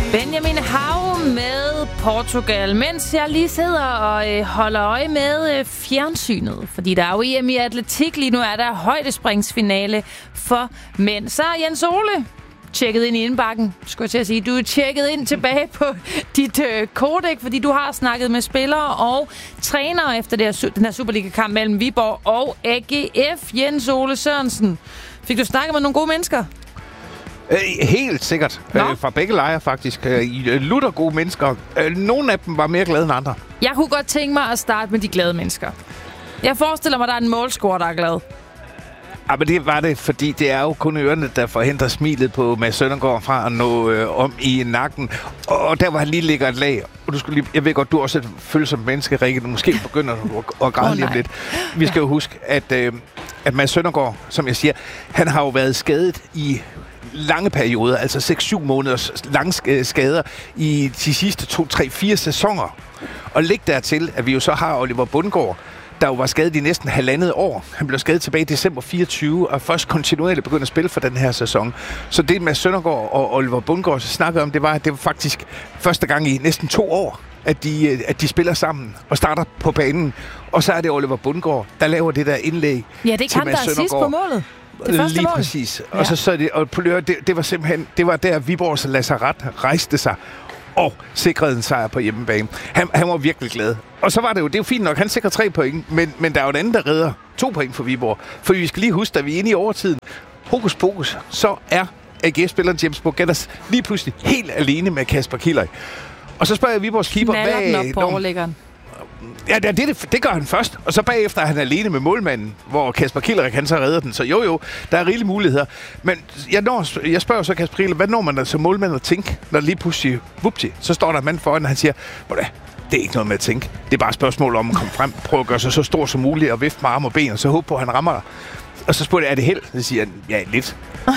Benjamin Hav med Portugal, mens jeg lige sidder og holder øje med fjernsynet. Fordi der er jo EM i atletik lige nu, er der højdespringsfinale for mænd. Så Jens Ole tjekket ind i indbakken, skulle jeg til at sige. Du er tjekket ind tilbage på dit kodek, fordi du har snakket med spillere og trænere efter den her Superliga-kamp mellem Viborg og AGF. Jens Ole Sørensen, fik du snakket med nogle gode mennesker? Helt sikkert. Fra begge lejre faktisk. Lutter gode mennesker. Nogle af dem var mere glade end andre. Jeg kunne godt tænke mig at starte med de glade mennesker. Jeg forestiller mig, at der er en målscorer, der er glad. Ja, men det var det, fordi det er jo kun ørerne, der forhindrer smilet på Mads Søndergaard fra at nå om i nakken. Og der var han lige ligger et lag. Og jeg ved godt, du er også et følsomt menneske, Rikke. Du måske begynder at græde lige om lidt. Vi skal jo huske, at Mads Søndergaard, som jeg siger, han har jo været skadet i lange perioder, altså 6-7 måneders lange skader i de sidste 2-3-4 sæsoner. Og læg dertil, at vi jo så har Oliver Bundgaard, der jo var skadet i næsten 1,5 år. Han blev skadet tilbage i december 24, og først kontinuerligt begyndte at spille for den her sæson. Så det med Søndergaard og Oliver Bundgaard snakkede om, det var faktisk første gang i næsten 2 år, at de spiller sammen og starter på banen. Og så er det Oliver Bundgaard, der laver det der indlæg. Ja, det kan der sidst på målet. Det første lige mål. Præcis. Ja. Og så det, og det var simpelthen, det var der Viborgs lazaret rejste sig og sikrede en sejr på hjemmebane. Han var virkelig glad. Og så var det er jo fint nok, han sikrer 3 point, men der er jo en anden, der redder 2 point for Viborg. For vi skal lige huske, at vi er inde i overtiden. Hokus pokus, så er AGF-spilleren James Borgetters lige pludselig helt alene med Kasper Kieler. Og så spørger jeg Viborgs keeper, Ja, det gør han først. Og så bagefter er han alene med målmanden, hvor Kasper Kieler kan så redder den. Så jo, der er rigelige muligheder. Men jeg spørger så Kasper Kieler, hvad når man som målmand at tænke, når lige pludselig, så står der en mand foran, og han siger, det er ikke noget med at tænke. Det er bare et spørgsmål om at komme frem, prøve at gøre sig så stor som muligt, og vifte med arme og ben, og så håbe på, at han rammer dig. Og så spurgte jeg, er det held? Så siger han, ja, lidt.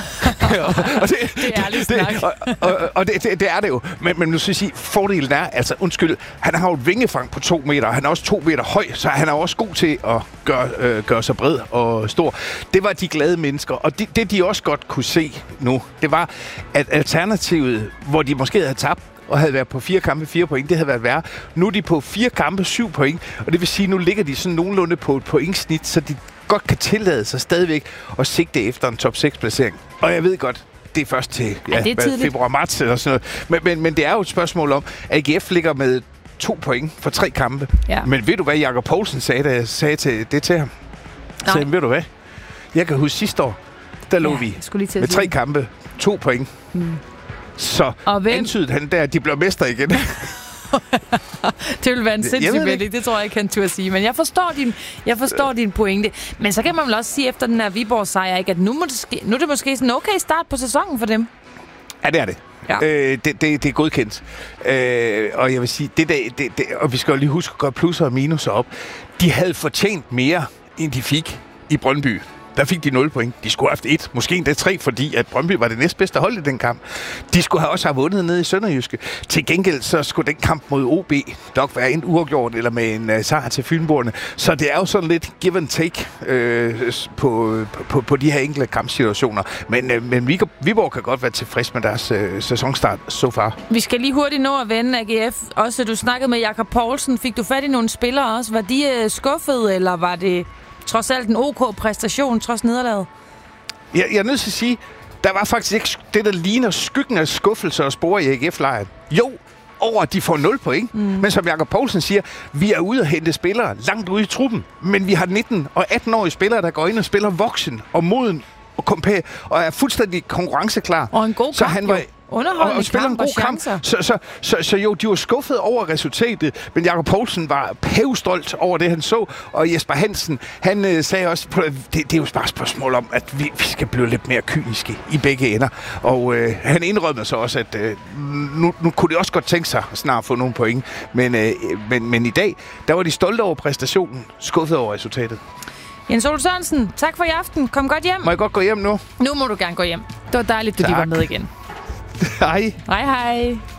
og det er ærligt snak. Og det er det jo. Men nu skal jeg sige, fordelen er, altså undskyld, han har jo et vingefang på 2 meter, og han er også 2 meter høj, så han er også god til at gøre sig bred og stor. Det var de glade mennesker, og det de også godt kunne se nu, det var, at alternativet, hvor de måske havde tabt, og havde været på 4 kampe, 4 point, det havde været værre. Nu er de på 4 kampe, 7 point, og det vil sige, nu ligger de sådan nogenlunde på et pointsnit, så de godt kan tillade sig stadigvæk at sigte efter en top 6-placering. Og jeg ved godt, det er først til februar-marts eller sådan noget. Men det er jo et spørgsmål om, at AGF ligger med 2 point for 3 kampe. Ja. Men ved du hvad Jakob Poulsen sagde til ham? Så ved du hvad? Jeg kan huske sidste år, der lå vi med 3 kampe, 2 point. Så antydede han der, at de blev mester igen. Det vil være en sindssyg vending, det tror jeg ikke, han turde sige. Men jeg forstår din pointe. Men så kan man vel også sige efter den her Viborg-sejr, ikke, at nu er det måske sådan okay start på sæsonen for dem. Ja, det er det. Ja. Det er godkendt. Og jeg vil sige, og vi skal jo lige huske at gøre plusser og minuser op. De havde fortjent mere, end de fik i Brøndby. Der fik de 0 point. De skulle have haft 1, måske endda 3, fordi at Brøndby var det næstbedste hold i den kamp. De skulle også have vundet nede i Sønderjyske. Til gengæld så skulle den kamp mod OB nok være en uafgjort eller med en sejr til Fynboerne. Så det er jo sådan lidt give and take på de her enkelte kampsituationer. Men Viborg kan godt være tilfreds med deres sæsonstart so far. Vi skal lige hurtigt nå at vende AGF. Også du snakkede med Jakob Poulsen. Fik du fat i nogle spillere også? Var de skuffede, eller var det trods alt en OK præstation, trods nederlaget? Jeg er nødt til at sige, der var faktisk ikke det, der ligner skyggen af skuffelse og spore i AGF-lejren. Jo, over at de får 0 point. Men som Jakob Poulsen siger, vi er ude at hente spillere langt ude i truppen. Men vi har 19- og 18-årige spillere, der går ind og spiller voksen og moden og er fuldstændig konkurrenceklar. Og en god kamp, og spiller en god kamp. Så jo, de var skuffet over resultatet, men Jakob Poulsen var pævstolt over det, han så. Og Jesper Hansen, han sagde også, det er jo bare et spørgsmål om, at vi skal blive lidt mere kyniske i begge ender. Og han indrømmede så også, at nu kunne de også godt tænke sig at snart få nogle point. Men i dag, der var de stolte over præstationen, skuffet over resultatet. Jens Ole Sørensen, tak for i aften. Kom godt hjem. Må jeg godt gå hjem nu? Nu må du gerne gå hjem. Det var dejligt, at du lige var med igen. Hej. Hej.